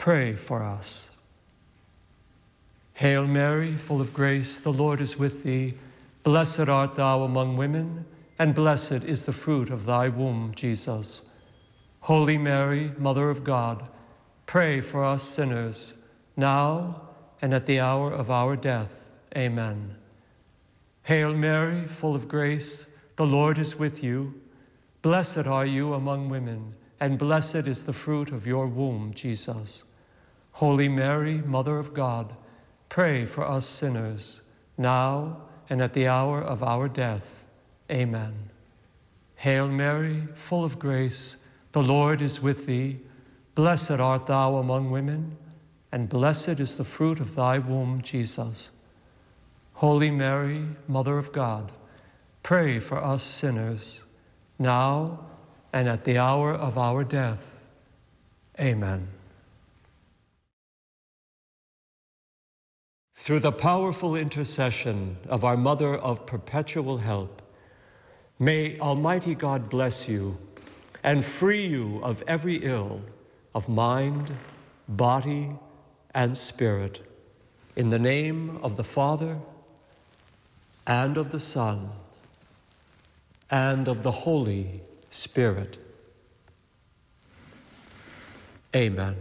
pray for us. Hail Mary, full of grace, the Lord is with thee. Blessed art thou among women, and blessed is the fruit of thy womb, Jesus. Holy Mary, Mother of God, pray for us sinners, now and at the hour of our death. Amen. Hail Mary, full of grace, the Lord is with you. Blessed are you among women, and blessed is the fruit of your womb, Jesus. Holy Mary, Mother of God, pray for us sinners, now and at the hour of our death. Amen. Hail Mary, full of grace, the Lord is with thee. Blessed art thou among women, and blessed is the fruit of thy womb, Jesus. Holy Mary, Mother of God, pray for us sinners, now and at the hour of our death. Amen. Through the powerful intercession of our Mother of Perpetual Help, may Almighty God bless you and free you of every ill of mind, body, and spirit, in the name of the Father, and of the Son, and of the Holy Spirit. Amen.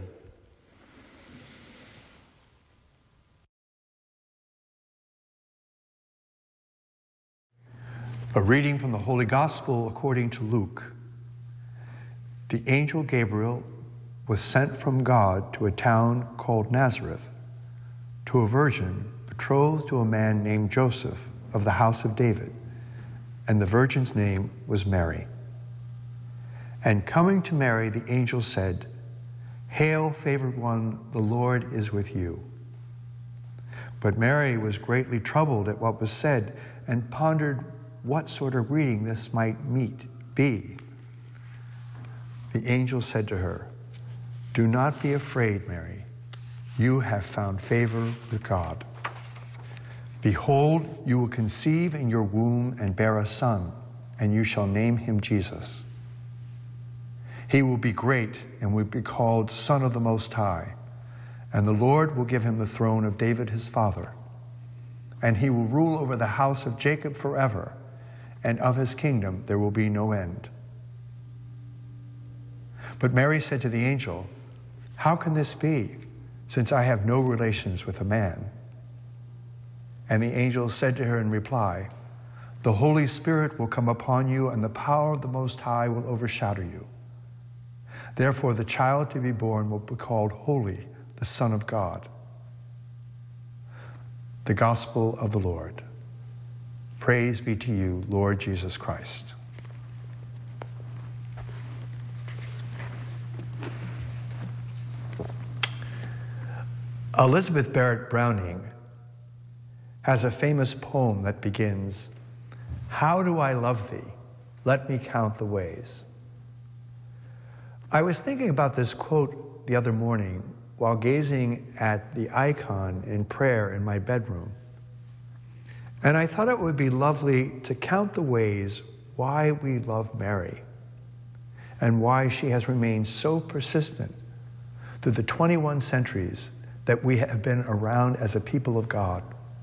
A reading from the Holy Gospel according to Luke. The angel Gabriel was sent from God to a town called Nazareth, to a virgin betrothed to a man named Joseph of the house of David, and the virgin's name was Mary. And coming to Mary, the angel said, "Hail, favored one, the Lord is with you." But Mary was greatly troubled at what was said, and pondered what sort of greeting this might be. The angel said to her, "Do not be afraid, Mary. You have found favor with God. Behold, you will conceive in your womb and bear a son, and you shall name him Jesus. He will be great and will be called Son of the Most High, and the Lord will give him the throne of David his father, and he will rule over the house of Jacob forever, and of his kingdom there will be no end." But Mary said to the angel, "How can this be, since I have no relations with a man?" And the angel said to her in reply, "The Holy Spirit will come upon you, and the power of the Most High will overshadow you. Therefore the child to be born will be called Holy, the Son of God." The Gospel of the Lord. Praise be to you, Lord Jesus Christ. Elizabeth Barrett Browning has a famous poem that begins, "How do I love thee? Let me count the ways." I was thinking about this quote the other morning while gazing at the icon in prayer in my bedroom. And I thought it would be lovely to count the ways why we love Mary and why she has remained so persistent through the 21 centuries that we have been around as a people of God.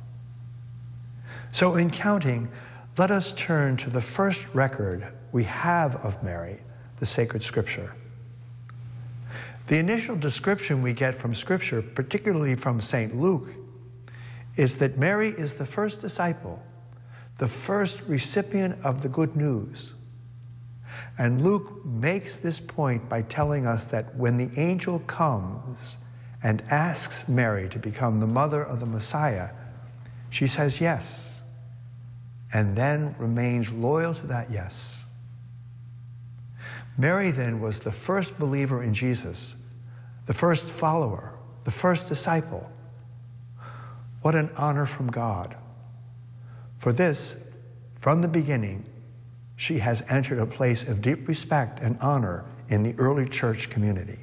So in counting, let us turn to the first record we have of Mary, the sacred Scripture. The initial description we get from Scripture, particularly from St. Luke, is that Mary is the first disciple, the first recipient of the good news. And Luke makes this point by telling us that when the angel comes and asks Mary to become the mother of the Messiah, she says yes, and then remains loyal to that yes. Mary then was the first believer in Jesus, the first follower, the first disciple. What an honor from God. For this, from the beginning, she has entered a place of deep respect and honor in the early church community.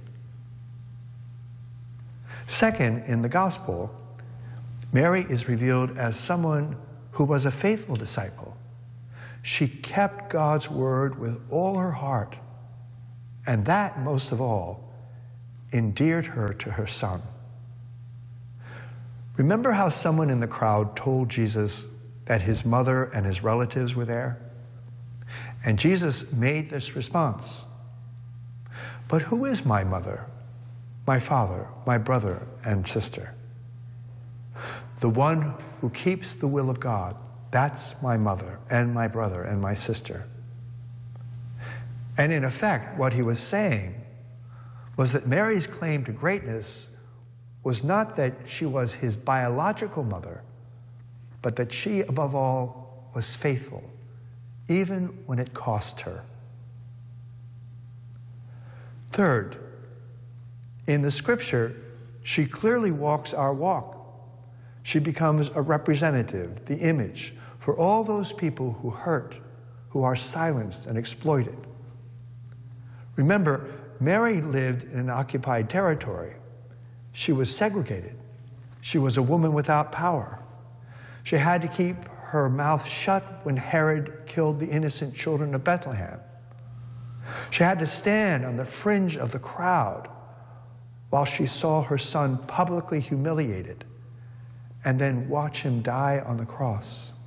Second, in the gospel, Mary is revealed as someone who was a faithful disciple. She kept God's word with all her heart, and that, most of all, endeared her to her son. Remember how someone in the crowd told Jesus that his mother and his relatives were there? And Jesus made this response: "But who is my mother, my father, my brother and sister? The one who keeps the will of God, that's my mother and my brother and my sister." And in effect, what he was saying was that Mary's claim to greatness was not that she was his biological mother, but that she, above all, was faithful, even when it cost her. Third, in the scripture, she clearly walks our walk. She becomes a representative, the image, for all those people who hurt, who are silenced and exploited. Remember, Mary lived in an occupied territory. She was segregated. She was a woman without power. She had to keep her mouth shut when Herod killed the innocent children of Bethlehem. She had to stand on the fringe of the crowd while she saw her son publicly humiliated and then watch him die on the cross.